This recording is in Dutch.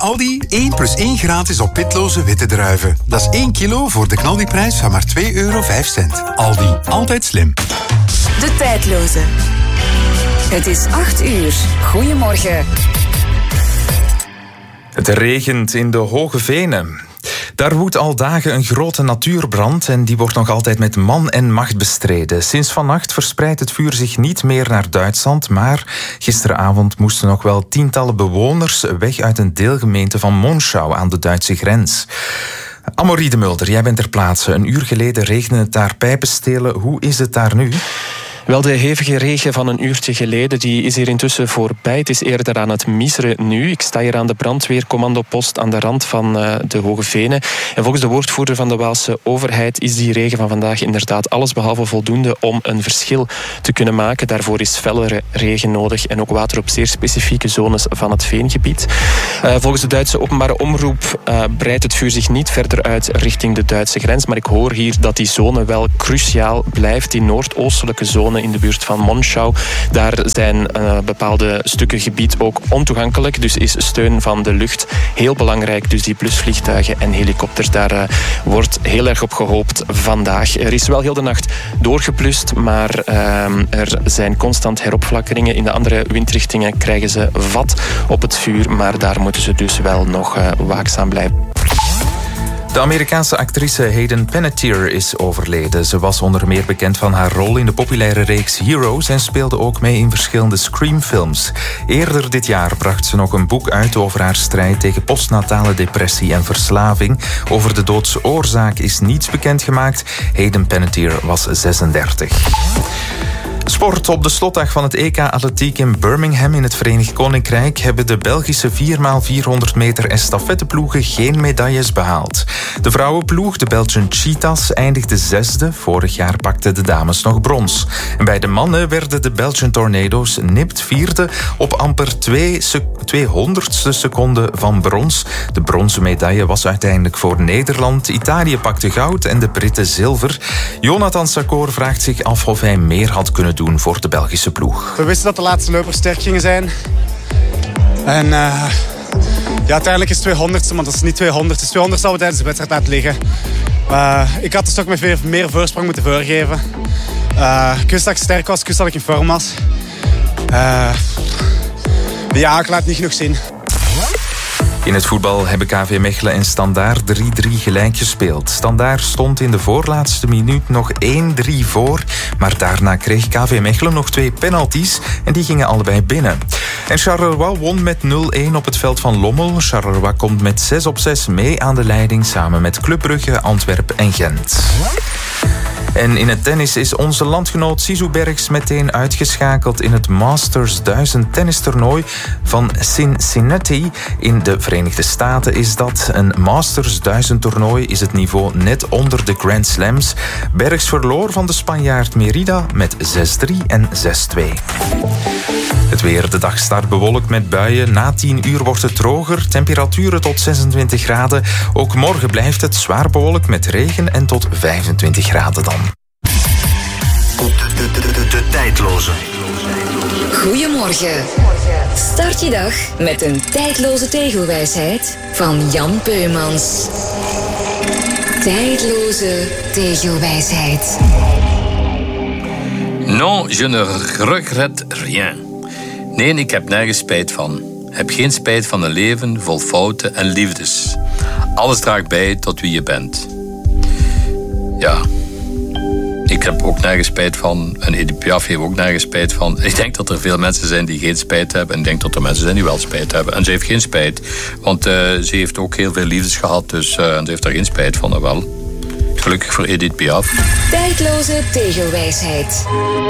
Aldi 1 + 1 gratis op pitloze witte druiven. Dat is 1 kilo voor de knaldiprijs van maar €2,05. Aldi, altijd slim. De tijdloze. Het is 8:00. Goedemorgen. Het regent in de Hoge Venen. Daar woedt al dagen een grote natuurbrand en die wordt nog altijd met man en macht bestreden. Sinds vannacht verspreidt het vuur zich niet meer naar Duitsland, maar gisteravond moesten nog wel tientallen bewoners weg uit een deelgemeente van Monschau aan de Duitse grens. Amaury de Mulder, jij bent ter plaatse. Een uur geleden regende het daar pijpenstelen. Hoe is het daar nu? Wel, de hevige regen van een uurtje geleden die is hier intussen voorbij. Het is eerder aan het miseren nu. Ik sta hier aan de brandweercommandopost aan de rand van de Hoge Venen. En volgens de woordvoerder van de Waalse overheid is die regen van vandaag inderdaad allesbehalve voldoende om een verschil te kunnen maken. Daarvoor is fellere regen nodig en ook water op zeer specifieke zones van het veengebied. Volgens de Duitse openbare omroep breidt het vuur zich niet verder uit richting de Duitse grens. Maar ik hoor hier dat die zone wel cruciaal blijft. Die noordoostelijke zone in de buurt van Monschau. Daar zijn bepaalde stukken gebied ook ontoegankelijk. Dus is steun van de lucht heel belangrijk. Dus die plusvliegtuigen en helikopters, daar wordt heel erg op gehoopt vandaag. Er is wel heel de nacht doorgeplust, maar er zijn constant heropflakkeringen. In de andere windrichtingen krijgen ze vat op het vuur, maar daar moeten ze dus wel nog waakzaam blijven. De Amerikaanse actrice Hayden Panettiere is overleden. Ze was onder meer bekend van haar rol in de populaire reeks Heroes en speelde ook mee in verschillende Scream-films. Eerder dit jaar bracht ze nog een boek uit over haar strijd tegen postnatale depressie en verslaving. Over de doodsoorzaak is niets bekendgemaakt. Hayden Panettiere was 36. Sport. Op de slotdag van het EK Atletiek in Birmingham in het Verenigd Koninkrijk hebben de Belgische 4x400 meter estafetteploegen geen medailles behaald. De vrouwenploeg, de Belgian Cheetahs, eindigde 6e. Vorig jaar pakten de dames nog brons. En bij de mannen werden de Belgian Tornado's nipt 4e op amper 200ste seconde van brons. De bronzen medaille was uiteindelijk voor Nederland. Italië pakte goud en de Britten zilver. Jonathan Sakor vraagt zich af of hij meer had kunnen doen voor de Belgische ploeg. We wisten dat de laatste lopers sterk gingen zijn. En uiteindelijk is 200ste, maar dat is niet 200. Dus 200 zou we tijdens de wedstrijd laten liggen. Ik had dus toch met meer voorsprong moeten voorgeven. Ik wist dat ik sterk was, ik wist dat ik in vorm was. Ik laat het niet genoeg zien. In het voetbal hebben KV Mechelen en Standaard 3-3 gelijk gespeeld. Standaard stond in de voorlaatste minuut nog 1-3 voor, maar daarna kreeg KV Mechelen nog 2 penalties en die gingen allebei binnen. En Charleroi won met 0-1 op het veld van Lommel. Charleroi komt met 6-6 mee aan de leiding samen met Club Brugge, Antwerpen en Gent. En in het tennis is onze landgenoot Sisu Bergs meteen uitgeschakeld in het Masters 1000 tennistoernooi van Cincinnati. In de Verenigde Staten is dat. Een Masters 1000 toernooi is het niveau net onder de Grand Slams. Bergs verloor van de Spanjaard Merida met 6-3 en 6-2. Het weer. De dag start bewolkt met buien. Na 10 uur wordt het droger. Temperaturen tot 26 graden. Ook morgen blijft het zwaar bewolkt met regen en tot 25 graden dan. De tijdloze. Goedemorgen. Start je dag met een tijdloze tegelwijsheid van Jan Peumans. Tijdloze tegelwijsheid. Non, je ne regrette rien. Nee, ik heb nergens spijt van. Heb geen spijt van een leven vol fouten en liefdes. Alles draagt bij tot wie je bent. Ja. Ik heb ook nergens spijt van. En Edith Piaf heeft ook nergens spijt van. Ik denk dat er veel mensen zijn die geen spijt hebben. En ik denk dat er mensen zijn die wel spijt hebben. En ze heeft geen spijt. Want ze heeft ook heel veel liefdes gehad. Dus en ze heeft daar geen spijt van. Wel. Gelukkig voor Edith Piaf. Tijdloze tegelwijsheid.